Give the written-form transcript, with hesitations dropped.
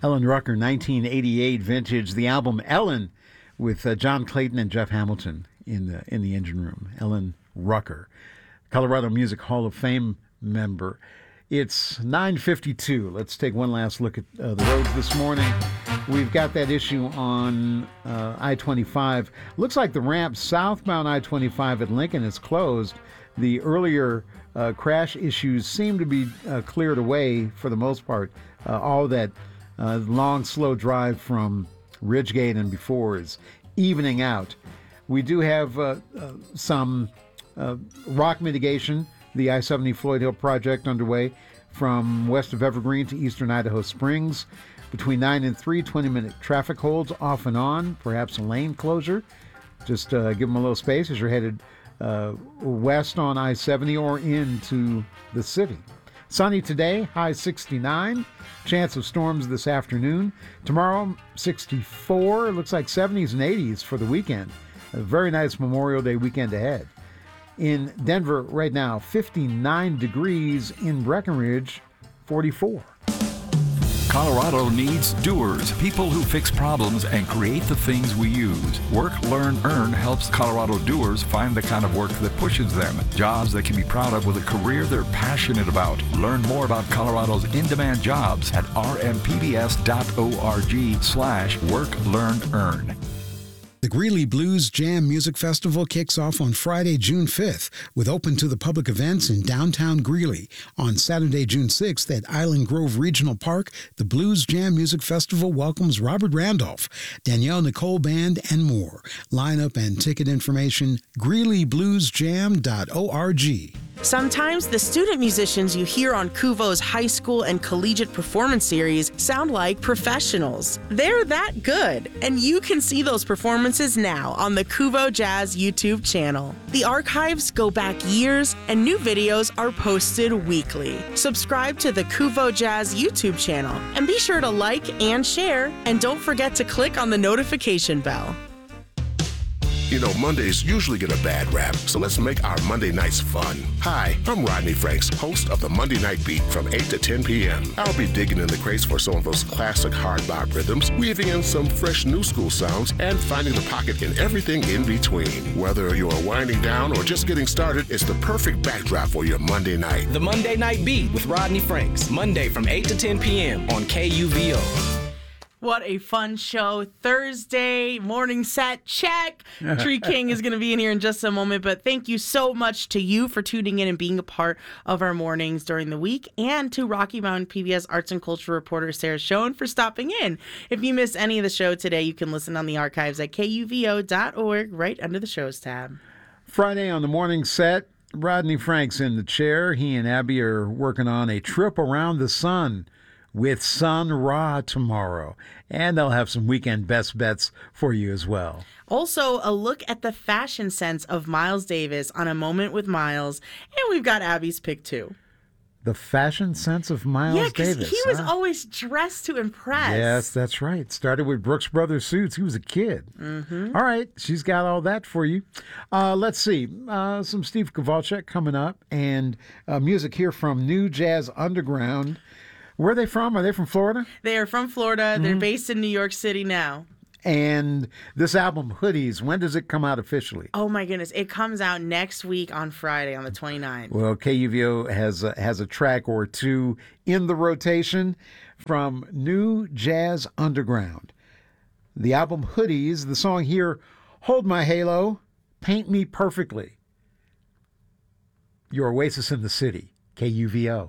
Ellen Rucker, 1988 vintage. The album Ellen with John Clayton and Jeff Hamilton in the engine room. Ellen Rucker, Colorado Music Hall of Fame member. It's 9:52. Let's take one last look at the roads this morning. We've got that issue on I-25. Looks like the ramp southbound I-25 at Lincoln is closed. The earlier crash issues seem to be cleared away for the most part. All that long, slow drive from Ridgegate and before is evening out. We do have some rock mitigation. The I-70 Floyd Hill project underway from west of Evergreen to eastern Idaho Springs. Between 9 and 3, 20-minute traffic holds off and on, perhaps a lane closure. Just give them a little space as you're headed west on I-70 or into the city. Sunny today, high 69. Chance of storms this afternoon. Tomorrow, 64. It looks like 70s and 80s for the weekend. A very nice Memorial Day weekend ahead. In Denver right now, 59 degrees. In Breckenridge, 44. Colorado needs doers, people who fix problems and create the things we use. Work, Learn, Earn helps Colorado doers find the kind of work that pushes them. Jobs they can be proud of with a career they're passionate about. Learn more about Colorado's in-demand jobs at rmpbs.org/Work, Learn, Earn. The Greeley Blues Jam Music Festival kicks off on Friday, June 5th, with open to the public events in downtown Greeley. On Saturday, June 6th at Island Grove Regional Park, the Blues Jam Music Festival welcomes Robert Randolph, Danielle Nicole Band, and more. Lineup and ticket information, greeleybluesjam.org. Sometimes the student musicians you hear on Kuvo's high school and collegiate performance series sound like professionals. They're that good, and you can see those performances now on the Kuvo Jazz YouTube channel. The archives go back years, and new videos are posted weekly. Subscribe to the Kuvo Jazz YouTube channel, and be sure to like and share, and don't forget to click on the notification bell. You know, Mondays usually get a bad rap, so let's make our Monday nights fun. Hi, I'm Rodney Franks, host of the Monday Night Beat from 8 to 10 p.m. I'll be digging in the crates for some of those classic hard bop rhythms, weaving in some fresh new school sounds, and finding the pocket in everything in between. Whether you're winding down or just getting started, it's the perfect backdrop for your Monday night. The Monday Night Beat with Rodney Franks, Monday from 8 to 10 p.m. on KUVO. What a fun show. Thursday morning set, check. Tree King is going to be in here in just a moment, but thank you so much to you for tuning in and being a part of our mornings during the week, and to Rocky Mountain PBS arts and culture reporter Sarah Schoen for stopping in. If you missed any of the show today, you can listen on the archives at kuvo.org right under the shows tab. Friday on the morning set, Rodney Franks in the chair. He and Abby are working on a trip around the sun with Sun Ra tomorrow. And they'll have some weekend best bets for you as well. Also, a look at the fashion sense of Miles Davis on A Moment with Miles. And we've got Abby's pick, too. The fashion sense of Miles Davis. Yeah, because he was always dressed to impress. Yes, that's right. Started with Brooks Brothers suits. He was a kid. Mm-hmm. All right, she's got all that for you. Let's see. Some Steve Kowalczyk coming up. And music here from New Jazz Underground. Where are they from? Are they from Florida? They are from Florida. Mm-hmm. They're based in New York City now. And this album, Hoodies, when does it come out officially? Oh, my goodness. It comes out next week on Friday, on the 29th. Well, KUVO has a track or two in the rotation from New Jazz Underground. The album, Hoodies, the song here, Hold My Halo, Paint Me Perfectly. Your oasis in the city, KUVO.